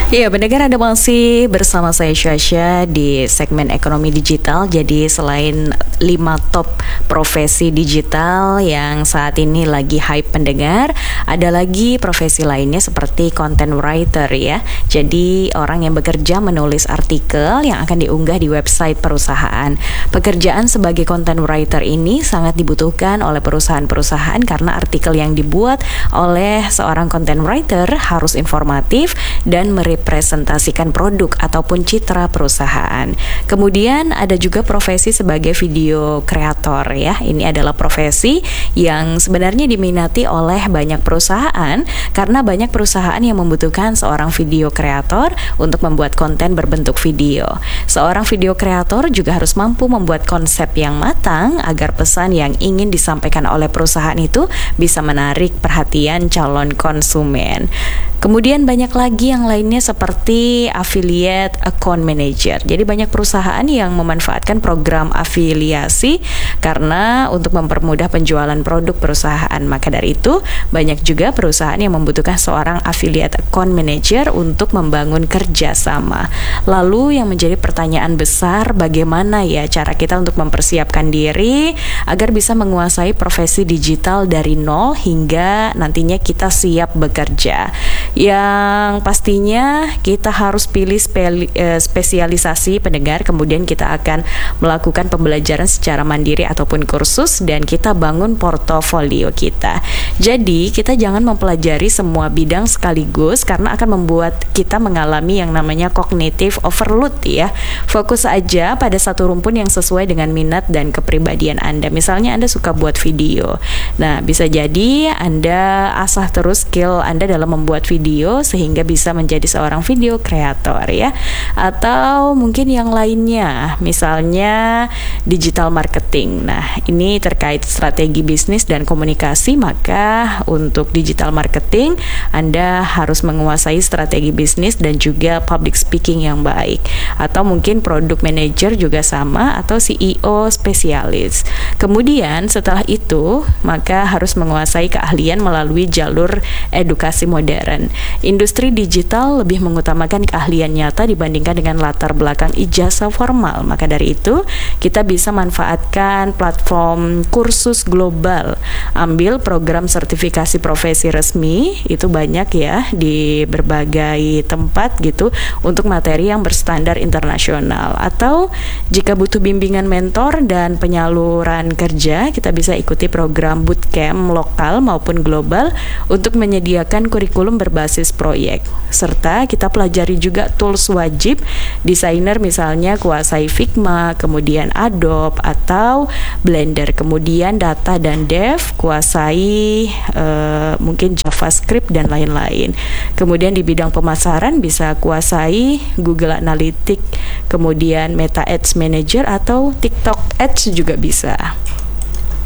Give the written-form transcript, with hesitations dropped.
Iya, pendengar Anda masih bersama saya Syasha di segmen ekonomi digital. Jadi selain 5 top profesi digital yang saat ini lagi hype pendengar, ada lagi profesi lainnya seperti content writer ya. Jadi orang yang bekerja menulis artikel yang akan diunggah di website perusahaan. Pekerjaan sebagai content writer ini sangat dibutuhkan oleh perusahaan-perusahaan karena artikel yang dibuat oleh seorang content writer harus informatif dan merepresentasikan produk ataupun citra perusahaan. Kemudian ada juga profesi sebagai video kreator ya. Ini adalah profesi yang sebenarnya diminati oleh banyak perusahaan karena banyak perusahaan yang membutuhkan seorang video kreator untuk membuat konten berbentuk video. Seorang video kreator juga harus mampu membuat konsep yang matang agar pesan yang ingin disampaikan oleh perusahaan itu bisa menarik perhatian calon konsumen. Kemudian banyak lagi yang lainnya seperti affiliate account manager. Jadi banyak perusahaan yang memanfaatkan program afiliasi karena untuk mempermudah penjualan produk perusahaan. Maka dari itu banyak juga perusahaan yang membutuhkan seorang affiliate account manager untuk membangun kerjasama. Lalu yang menjadi pertanyaan besar, bagaimana ya cara kita untuk mempersiapkan diri agar bisa menguasai profesi digital dari nol hingga nantinya kita siap bekerja. Yang pastinya kita harus pilih spesialisasi pendengar, kemudian kita akan melakukan pembelajaran secara mandiri ataupun kursus dan kita bangun portofolio kita. Jadi kita jangan mempelajari semua bidang sekaligus karena akan membuat kita mengalami yang namanya cognitive overload ya. Fokus aja pada satu rumpun yang sesuai dengan minat dan kepribadian Anda. Misalnya Anda suka buat video. Nah, bisa jadi Anda asah terus skill Anda dalam membuat video sehingga bisa menjadi seorang video kreator ya. Atau mungkin yang lainnya, misalnya digital marketing. Nah, ini terkait strategi bisnis dan komunikasi, maka untuk digital marketing Anda harus menguasai strategi bisnis dan juga public speaking yang baik. Atau mungkin product manager juga sama, atau CEO spesialis. Kemudian setelah itu, maka harus menguasai keahlian melalui jalur edukasi modern. Industri digital lebih mengutamakan keahlian nyata dibandingkan dengan latar belakang ijazah formal. Maka dari itu, kita bisa manfaatkan platform kursus global. Ambil program sertifikasi profesi resmi, itu banyak ya di berbagai tempat gitu untuk materi yang berstandar internasional. Atau jika butuh bimbingan mentor dan penyaluran kerja, kita bisa ikuti program bootcamp lokal maupun global untuk menyediakan kurikulum berbasis proyek. Serta kita pelajari juga tools wajib. Desainer misalnya kuasai Figma, kemudian Adobe atau Blender. Kemudian data dan dev kuasai mungkin JavaScript dan lain-lain. Kemudian di bidang pemasaran bisa kuasai Google Analytics, kemudian Meta Ads Manager atau TikTok Ads juga bisa.